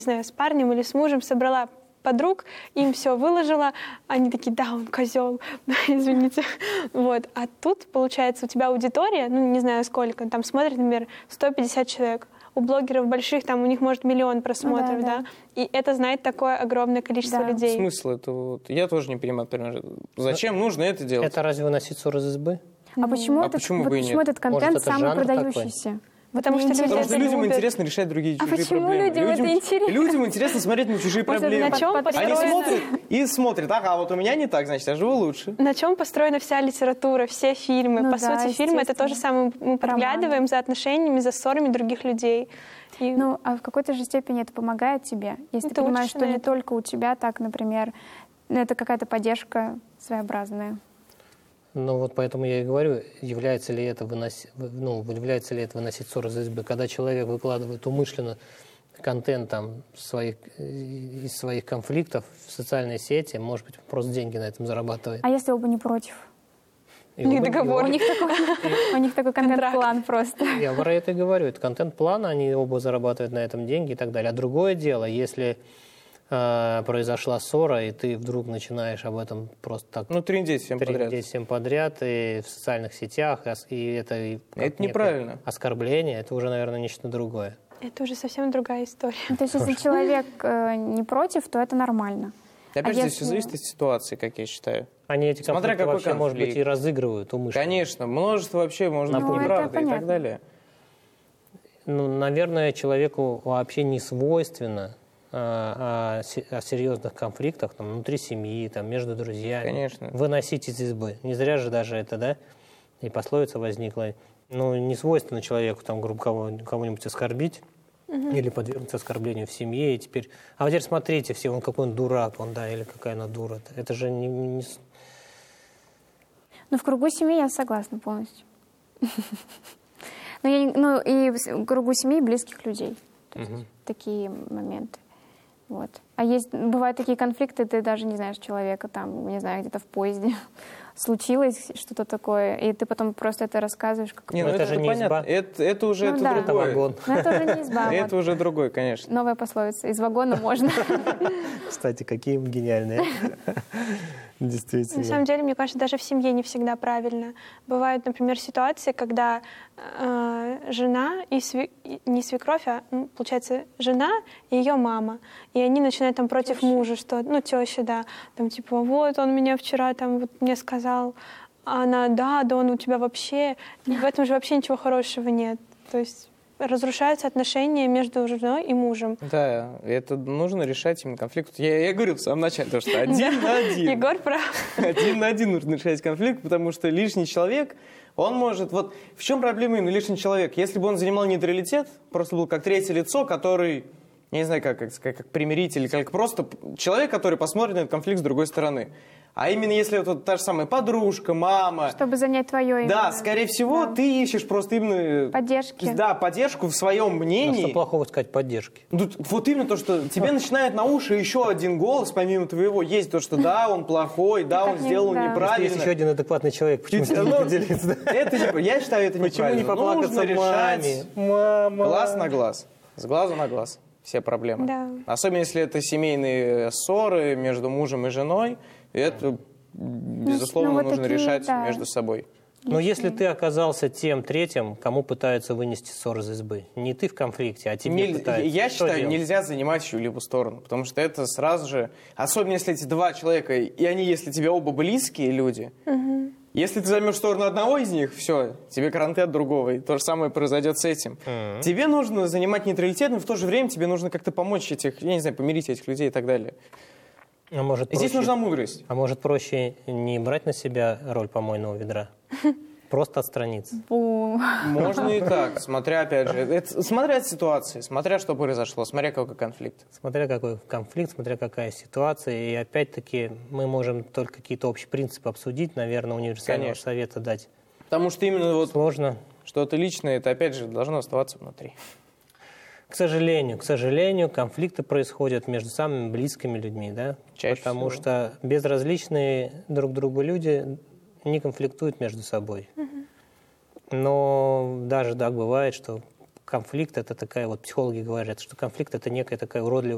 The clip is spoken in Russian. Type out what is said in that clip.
не знаю, с парнем или с мужем, собрала подруг, им все выложила, они такие, да, он козел, извините. Вот. А тут, получается, у тебя аудитория, ну, не знаю сколько, там смотрит, например, 150 человек. У блогеров больших, там у них может 1 миллион просмотров, Ну, да. И это знает такое огромное количество людей. Смысл это вот? Я тоже не понимаю, например, зачем нужно это делать? Это разве выносить ссор из избы? А почему, почему бы и нет? этот контент Может, это самый жанр продающийся? Потому что люди Потому что это людям любят. интересно решать другие чужие почему проблемы. людям это интересно? Людям интересно смотреть на чужие проблемы. на чем Они построена- смотрят, ага, вот у меня не так, значит, я живу лучше. На чем построена вся литература, все фильмы? Ну По да, сути, фильмы — это то же самое. Мы подглядываем за отношениями, за ссорами других людей. И Ну, а в какой-то же степени это помогает тебе, если ты Ты понимаешь, учишься что на не этом. только у тебя так, например, это какая-то поддержка своеобразная. Ну вот поэтому я и говорю, является ли это выносить ссор из избы, когда человек выкладывает умышленно контент там, из своих конфликтов в социальные сети, может быть, просто деньги на этом зарабатывает. А если оба не против? И них оба- договор. У них такой контент-план просто. Я про это и говорю. Это контент-план, они оба зарабатывают на этом деньги и так далее. А другое дело, если произошла ссора, и ты вдруг начинаешь об этом просто так трындеть всем подряд. трындеть всем подряд, и в социальных сетях, и это Это неправильно. Оскорбление, это уже, наверное, нечто другое. это уже совсем другая история. То есть если человек не против, то это нормально. Опять же, здесь если- все зависит от ситуации, как я считаю. Они эти Смотря конфликты какой вообще, может быть, конфликт. и разыгрывают умышленно. Конечно, множество вообще, может быть, Ну, это неправды и так понятно. далее. Ну, наверное, человеку вообще не свойственно о серьезных конфликтах там, внутри семьи, там, между друзьями Конечно. выносить из избы. Не зря же даже это, да, и пословица возникла. Ну, не свойственно человеку, там, грубо кого-нибудь оскорбить или подвергнуть оскорблению в семье. И теперь, а вот теперь смотрите все, он какой он дурак, он, да, или какая она дура. Это же не... Ну, в кругу семьи я согласна полностью. Ну, и в кругу семьи и близких людей. То есть такие моменты. Вот. А бывают такие конфликты, ты даже не знаешь человека, там, не знаю, где-то в поезде случилось что-то такое, и ты потом просто это рассказываешь. Как Не, ну это же не понятно. изба. Это уже Ну да. Это другое. вагон. Но это уже не изба. Это вот. уже другой, конечно. Новая пословица. Из вагона можно. Кстати, какие мы гениальные. Действительно. На самом деле, мне кажется, даже в семье не всегда правильно. Бывают, например, ситуации, когда жена не свекровь, а, получается, жена и ее мама. И они начинают там против мужа, что, теща, да, там типа, вот он меня вчера там вот мне сказал, а она, да, он у тебя вообще, и в этом же вообще ничего хорошего нет. То есть разрушаются отношения между женой и мужем. Да, это нужно решать именно конфликт. Я говорил в самом начале, то, что один на один. Егор прав. Один на один нужно решать конфликт, потому что лишний человек, он может... Вот в чем проблема именно лишний человек? Если бы он занимал нейтралитет, просто был как третье лицо, который, я не знаю, как примиритель, как просто человек, который посмотрит на этот конфликт с другой стороны. А именно если это та же самая подружка, мама... Чтобы занять твое имя. Да, скорее всего, ты ищешь просто именно... Поддержки. Да, поддержку в своем Ну, мнении. что плохого сказать поддержки? Вот именно то, что тебе начинает на уши еще один голос, помимо твоего, есть то, что да, он плохой, да, он сделал да. неправильно. Есть еще один адекватный человек, почему с ним не поделиться? Я считаю, это Почему неправильно. не поплакаться Нужно решать маме? глаз на глаз, с глазу на глаз все проблемы. Да. Особенно если это семейные ссоры между мужем и женой, это, безусловно, вот нужно такие, решать да. между собой. Но если ты оказался тем третьим, кому пытаются вынести ссор из избы, не ты в конфликте, а тебе пытаются. Я Что считаю, делать? нельзя занимать чью-либо сторону, потому что это сразу же, особенно если эти два человека, и они, если тебе оба близкие люди, если ты займешь сторону одного из них, все, тебе карантин от другого, и то же самое произойдет с этим. Тебе нужно занимать нейтралитет, но в то же время тебе нужно как-то помочь этих, я не знаю, помирить этих людей и так далее. А может, Здесь проще- нужна мудрость. А может проще не брать на себя роль помойного ведра? Просто отстраниться. Можно и так, смотря, опять же, смотря от ситуации, смотря что произошло, смотря какой конфликт. Смотря какой конфликт, смотря какая ситуация. И опять-таки мы можем только какие-то общие принципы обсудить, наверное, универсального Конечно. совета дать. Потому что именно вот Сложно. что-то личное, это, опять же, должно оставаться внутри. К сожалению, конфликты происходят между самыми близкими людьми, да? Чаще Потому всего. что безразличные друг другу люди не конфликтуют между собой. Но даже так бывает, что конфликт — это такая, вот психологи говорят, что конфликт — это некая такая уродливая